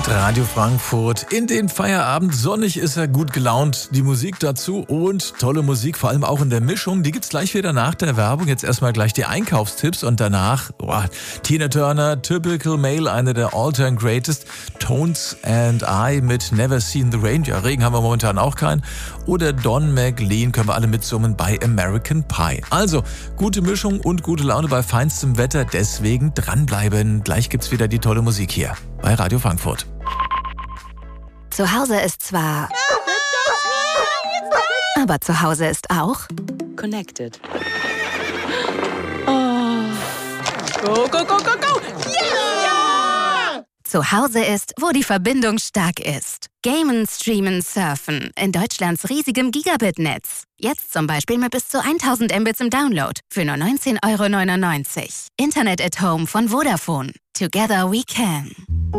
Radio Frankfurt. In den Feierabend, sonnig ist er, gut gelaunt. Die Musik dazu und tolle Musik, vor allem auch in der Mischung. Die gibt's gleich wieder nach der Werbung. Jetzt erstmal gleich die Einkaufstipps und danach Tina Turner, Typical Male, eine der All-Time Greatest. Tones and I mit Never Seen the Rain. Ja, Regen haben wir momentan auch keinen. Oder Don McLean können wir alle mitsummen bei American Pie. Also, gute Mischung und gute Laune bei feinstem Wetter. Deswegen dranbleiben. Gleich gibt's wieder die tolle Musik hier bei Radio Frankfurt. Zu Hause ist zwar... aber zu Hause ist auch... Connected. Oh. Go, go, go, go, go! Yeah! Zu Hause ist, wo die Verbindung stark ist. Gamen, Streamen, Surfen. In Deutschlands riesigem Gigabit-Netz. Jetzt zum Beispiel mit bis zu 1000 Mbits im Download. Für nur 19,99 €. Internet at Home von Vodafone. Together we can.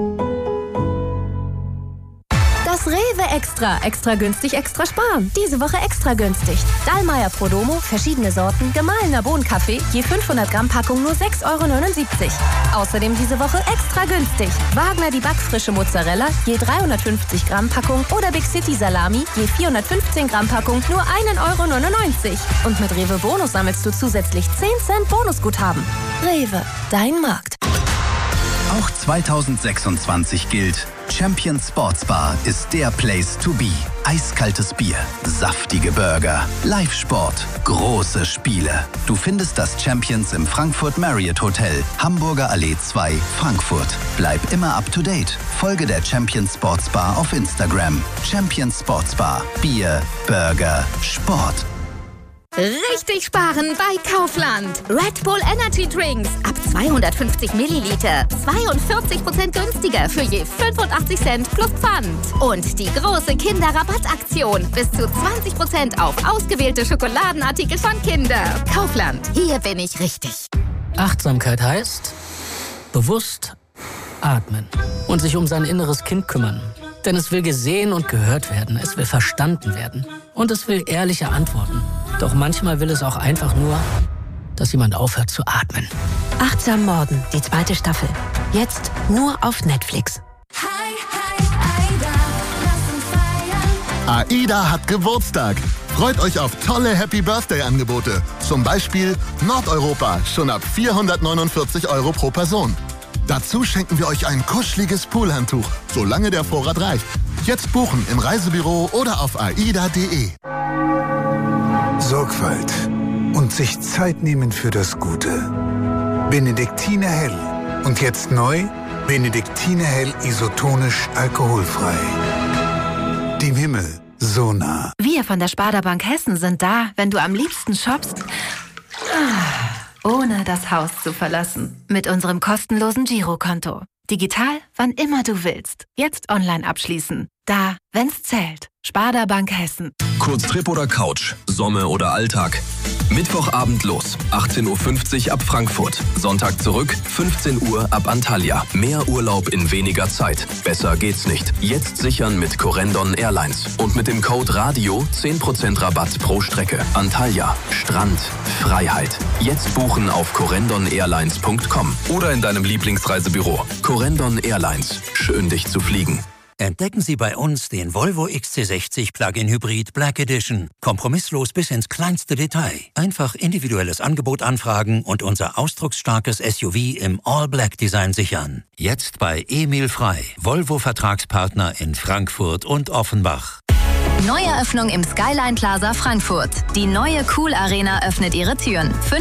Das Rewe Extra. Extra günstig, extra sparen. Diese Woche extra günstig. Dallmayr Prodomo, verschiedene Sorten, gemahlener Bohnenkaffee, je 500 Gramm Packung nur 6,79 €. Außerdem diese Woche extra günstig. Wagner die backfrische Mozzarella, je 350 Gramm Packung oder Big City Salami, je 415 Gramm Packung nur 1,99 €. Und mit Rewe Bonus sammelst du zusätzlich 10 Cent Bonusguthaben. Rewe, dein Markt. Auch 2026 gilt, Champions Sports Bar ist der Place to be. Eiskaltes Bier, saftige Burger, Live-Sport, große Spiele. Du findest das Champions im Frankfurt Marriott Hotel, Hamburger Allee 2, Frankfurt. Bleib immer up to date. Folge der Champions Sports Bar auf Instagram. Champions Sports Bar. Bier, Burger, Sport. Richtig sparen bei Kaufland. Red Bull Energy Drinks ab 250 Milliliter. 42% günstiger für je 85 Cent plus Pfand. Und die große Kinderrabattaktion. Bis zu 20% auf ausgewählte Schokoladenartikel von Kinder. Kaufland. Hier bin ich richtig. Achtsamkeit heißt bewusst atmen und sich um sein inneres Kind kümmern. Denn es will gesehen und gehört werden. Es will verstanden werden. Und es will ehrliche Antworten. Doch manchmal will es auch einfach nur, dass jemand aufhört zu atmen. Achtsam Morden, die 2. Staffel. Jetzt nur auf Netflix. AIDA hat Geburtstag. Freut euch auf tolle Happy-Birthday-Angebote. Zum Beispiel Nordeuropa, schon ab 449 € pro Person. Dazu schenken wir euch ein kuscheliges Poolhandtuch, solange der Vorrat reicht. Jetzt buchen im Reisebüro oder auf aida.de. Sorgfalt und sich Zeit nehmen für das Gute. Benediktiner Hell. Und jetzt neu, Benediktiner Hell isotonisch alkoholfrei. Dem Himmel so nah. Wir von der Sparda-Bank Hessen sind da, wenn du am liebsten shoppst, ohne das Haus zu verlassen. Mit unserem kostenlosen Girokonto. Digital, wann immer du willst. Jetzt online abschließen. Da, wenn's zählt. Sparda-Bank Hessen. Kurztrip oder Couch, Sommer oder Alltag. Mittwochabend los, 18:50 Uhr ab Frankfurt. Sonntag zurück, 15 Uhr ab Antalya. Mehr Urlaub in weniger Zeit. Besser geht's nicht. Jetzt sichern mit Corendon Airlines. Und mit dem Code RADIO 10% Rabatt pro Strecke. Antalya, Strand, Freiheit. Jetzt buchen auf corendon-airlines.com oder in deinem Lieblingsreisebüro. Corendon Airlines. Schön, dich zu fliegen. Entdecken Sie bei uns den Volvo XC60 Plug-in Hybrid Black Edition. Kompromisslos bis ins kleinste Detail. Einfach individuelles Angebot anfragen und unser ausdrucksstarkes SUV im All-Black-Design sichern. Jetzt bei Emil Frei, Volvo-Vertragspartner in Frankfurt und Offenbach. Neueröffnung im Skyline Plaza Frankfurt. Die neue Cool Arena öffnet ihre Türen.